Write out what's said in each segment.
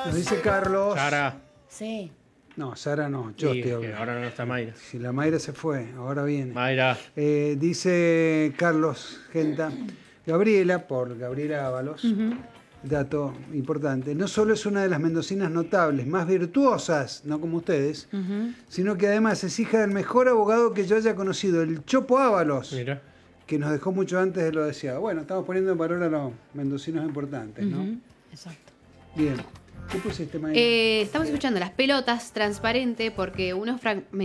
Nos dice Carlos. Sara. Sí. No, Sara no, yo Sí, estoy que hablando. ahora no está Mayra. Si la Mayra se fue, ahora viene. Mayra. Dice Carlos Genta, Gabriela, por Gabriela Ábalos, dato importante, no solo es una de las mendocinas notables, más virtuosas, no como ustedes, sino que además es hija del mejor abogado que yo haya conocido, el Chopo Ábalos, Mira. que nos dejó mucho antes de lo deseado. Bueno, estamos poniendo en valor a los mendocinos importantes, ¿no? Exacto. Bien. ¿Qué pusiste, Mayra? Estamos escuchando Las Pelotas, Transparente, porque unos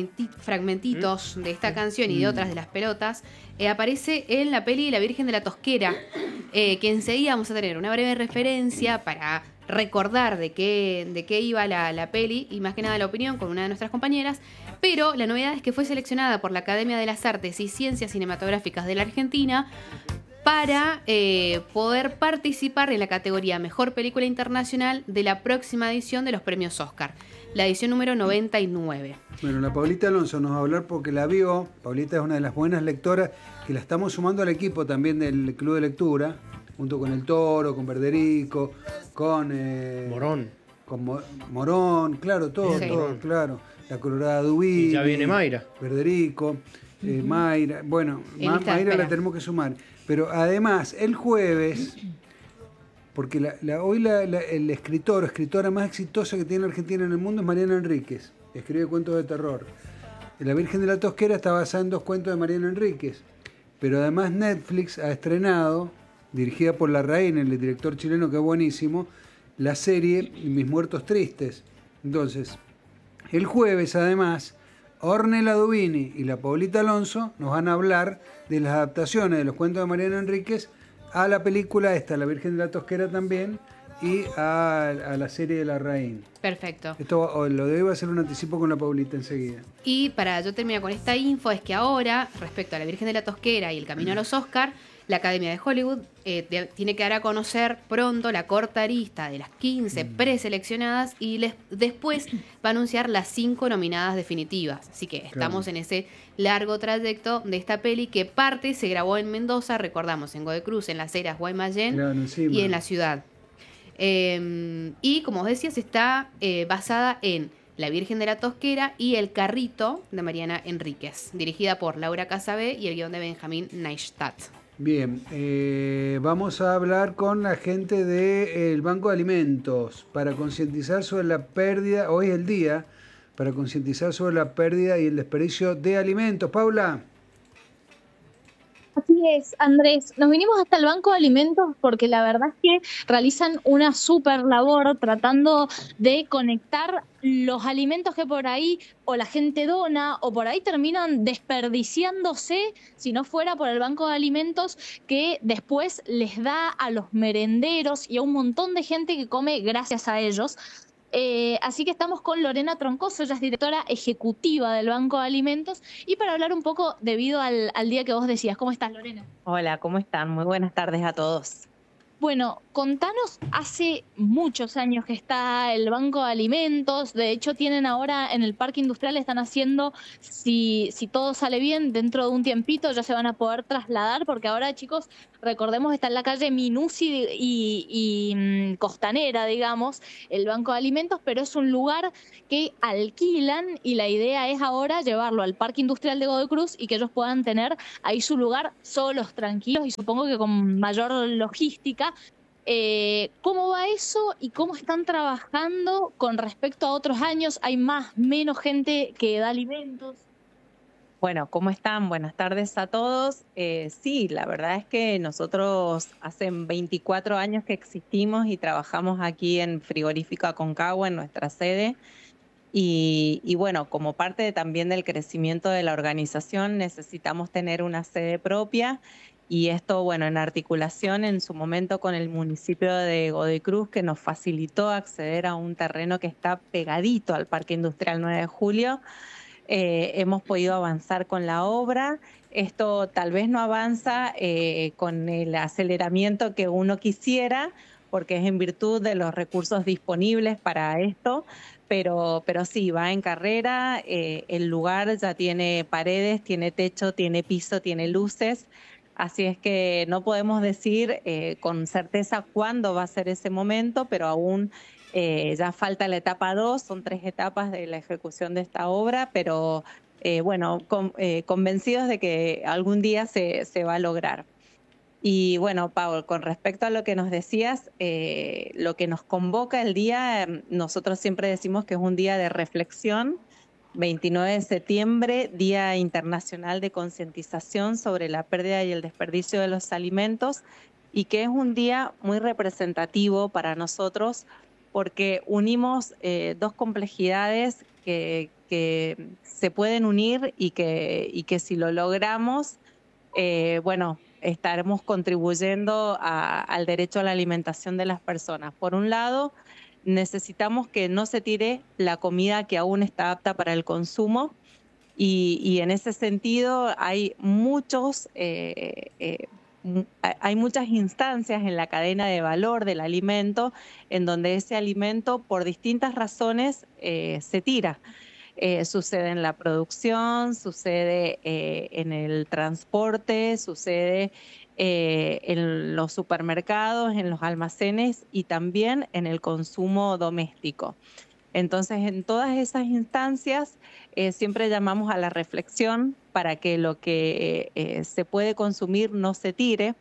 fragmentitos de esta canción y de otras de Las Pelotas aparece en la peli La Virgen de la Tosquera, que enseguida vamos a tener una breve referencia para recordar de qué iba la peli y más que nada la opinión con una de nuestras compañeras, pero la novedad es que fue seleccionada por la Academia de las Artes y Ciencias Cinematográficas de la Argentina para poder participar en la categoría Mejor Película Internacional de la próxima edición de los premios Oscar, la edición número 99. Bueno, la Paulita Alonso nos va a hablar porque la vio. Paulita es una de las buenas lectoras que la estamos sumando al equipo también del Club de Lectura, junto con El Toro, con Verderico, con... Morón. Con Morón, claro, todo, Sí. claro. La Colorada Dubí. Y ya viene Mayra. Verderico, Mayra. Bueno, En lista de Mayra espera. la tenemos que sumar. Pero además, el jueves, porque hoy el escritor o escritora más exitosa que tiene Argentina en el mundo es Mariana Enríquez. Escribe cuentos de terror. La Virgen de la Tosquera está basada en 2 cuentos de Mariana Enríquez. Pero además Netflix ha estrenado, dirigida por Larraín, el director chileno que es buenísimo, la serie Mis Muertos Tristes. Entonces, el jueves además, Ornella Dubini y la Paulita Alonso nos van a hablar de las adaptaciones de los cuentos de Mariana Enríquez a la película esta, La Virgen de la Tosquera también, y a la serie de Larraín. Perfecto. Esto lo de hoy va a ser un anticipo con la Paulita enseguida. Y para yo terminar con esta info, es que ahora, respecto a La Virgen de la Tosquera y el camino a los Oscar, la Academia de Hollywood tiene que dar a conocer pronto la corta lista de las 15 preseleccionadas y después va a anunciar las 5 nominadas definitivas. Así que estamos en ese largo trayecto de esta peli que parte se grabó en Mendoza, recordamos, en Godecruz, en Las Heras, Guaymallén Claro, encima. y en la ciudad. Y como vos decías, está basada en La Virgen de la Tosquera y El Carrito de Mariana Enríquez, dirigida por Laura Casabé y el guión de Benjamín Neistat. Bien, vamos a hablar con la gente del Banco de Alimentos para concientizar sobre la pérdida, hoy es el día, para concientizar sobre la pérdida y el desperdicio de alimentos. Paula. Así es, Andrés. Nos vinimos hasta el Banco de Alimentos porque la verdad es que realizan una súper labor tratando de conectar los alimentos que por ahí o la gente dona o por ahí terminan desperdiciándose si no fuera por el Banco de Alimentos que después les da a los merenderos y a un montón de gente que come gracias a ellos. Así que estamos con Lorena Troncoso, ella es directora ejecutiva del Banco de Alimentos, y para hablar un poco debido al día que vos decías. ¿Cómo estás, Lorena? Hola, ¿cómo están? Muy buenas tardes a todos. Bueno, contanos, hace muchos años que está el Banco de Alimentos, de hecho tienen ahora en el Parque Industrial, están haciendo, si todo sale bien, dentro de un tiempito ya se van a poder trasladar, porque ahora, chicos, recordemos, está en la calle Minucci y Costanera, digamos, el Banco de Alimentos, pero es un lugar que alquilan y la idea es ahora llevarlo al Parque Industrial de Godoy Cruz y que ellos puedan tener ahí su lugar solos, tranquilos y supongo que con mayor logística. ¿Cómo va eso y cómo están trabajando con respecto a otros años? ¿Hay menos gente que da alimentos? Bueno, ¿cómo están? Buenas tardes a todos. Sí, la verdad es que nosotros hace 24 años que existimos y trabajamos aquí en Frigorífico Aconcagua, en nuestra sede. Y bueno, como parte también del crecimiento de la organización, necesitamos tener una sede propia. Y esto, bueno, en articulación en su momento con el municipio de Godoy Cruz, que nos facilitó acceder a un terreno que está pegadito al Parque Industrial 9 de Julio, hemos podido avanzar con la obra. Esto tal vez no avanza con el aceleramiento que uno quisiera, porque es en virtud de los recursos disponibles para esto, pero sí, va en carrera. El lugar ya tiene paredes, tiene techo, tiene piso, tiene luces. Así es que no podemos decir con certeza cuándo va a ser ese momento, pero aún Ya falta la etapa 2, son 3 etapas de la ejecución de esta obra, pero bueno, convencidos de que algún día se va a lograr. Y bueno, Pau, con respecto a lo que nos decías, lo que nos convoca el día, nosotros siempre decimos que es un día de reflexión. 29 de septiembre, Día Internacional de Concientización sobre la pérdida y el desperdicio de los alimentos, y que es un día muy representativo para nosotros porque unimos dos complejidades que se pueden unir y que si lo logramos, bueno, estaremos contribuyendo al derecho a la alimentación de las personas. Por un lado, necesitamos que no se tire la comida que aún está apta para el consumo y en ese sentido hay hay muchas instancias en la cadena de valor del alimento en donde ese alimento por distintas razones se tira. Sucede en la producción, sucede en el transporte, sucede en los supermercados, en los almacenes y también en el consumo doméstico. Entonces, en todas esas instancias siempre llamamos a la reflexión para que lo que se puede consumir no se tire.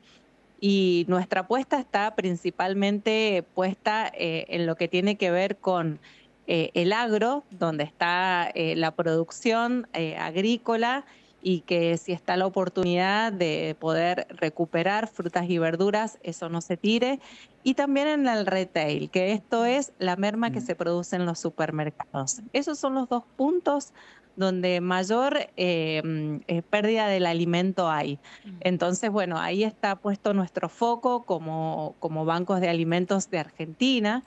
Y nuestra apuesta está principalmente puesta en lo que tiene que ver con el agro, donde está la producción agrícola y que si está la oportunidad de poder recuperar frutas y verduras, eso no se tire. Y también en el retail, que esto es la merma que se produce en los supermercados. Esos son los 2 puntos donde mayor pérdida del alimento hay. Entonces, bueno, ahí está puesto nuestro foco como bancos de alimentos de Argentina,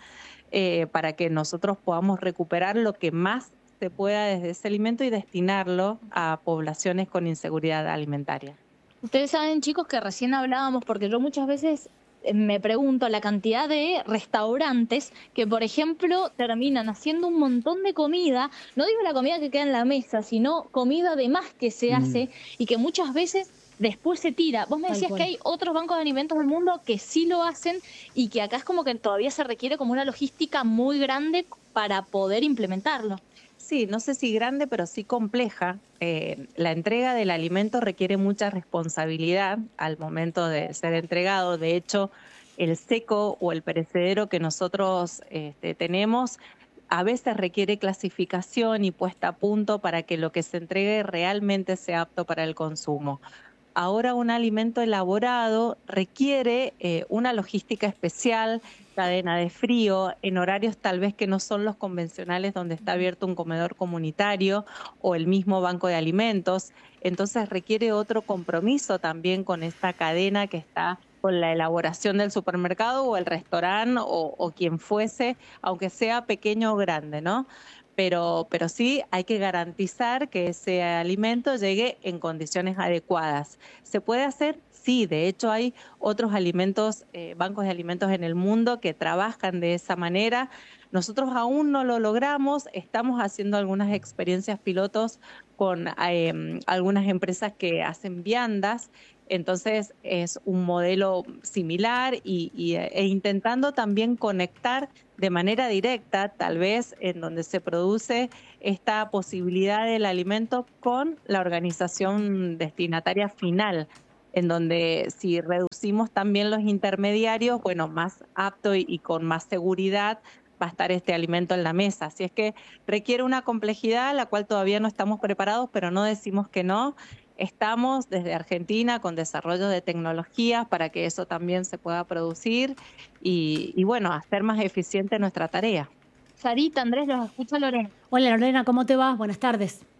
para que nosotros podamos recuperar lo que más se pueda desde ese alimento y destinarlo a poblaciones con inseguridad alimentaria. Ustedes saben, chicos, que recién hablábamos, porque yo muchas veces me pregunto la cantidad de restaurantes que, por ejemplo, terminan haciendo un montón de comida, no digo la comida que queda en la mesa, sino comida de más que se hace y que muchas veces después se tira. Vos me decías que hay otros bancos de alimentos del mundo que sí lo hacen y que acá es como que todavía se requiere como una logística muy grande para poder implementarlo. Sí, no sé si grande, pero sí compleja. La entrega del alimento requiere mucha responsabilidad al momento de ser entregado. De hecho, el seco o el perecedero que nosotros tenemos a veces requiere clasificación y puesta a punto para que lo que se entregue realmente sea apto para el consumo. Ahora un alimento elaborado requiere una logística especial, cadena de frío, en horarios tal vez que no son los convencionales donde está abierto un comedor comunitario o el mismo banco de alimentos. Entonces requiere otro compromiso también con esta cadena que está con la elaboración del supermercado o el restaurante o quien fuese, aunque sea pequeño o grande, ¿no? Pero sí hay que garantizar que ese alimento llegue en condiciones adecuadas. ¿Se puede hacer? Sí, de hecho hay otros alimentos, bancos de alimentos en el mundo que trabajan de esa manera. Nosotros aún no lo logramos, estamos haciendo algunas experiencias pilotos con algunas empresas que hacen viandas. Entonces es un modelo similar e intentando también conectar de manera directa, tal vez en donde se produce esta posibilidad del alimento con la organización destinataria final, en donde si reducimos también los intermediarios, bueno, más apto y con más seguridad va a estar este alimento en la mesa. Así es que requiere una complejidad a la cual todavía no estamos preparados, pero no decimos que no. Estamos desde Argentina con desarrollo de tecnologías para que eso también se pueda producir y bueno, hacer más eficiente nuestra tarea. Sarita, Andrés, los escucha Lorena. Hola Lorena, ¿cómo te va? Buenas tardes.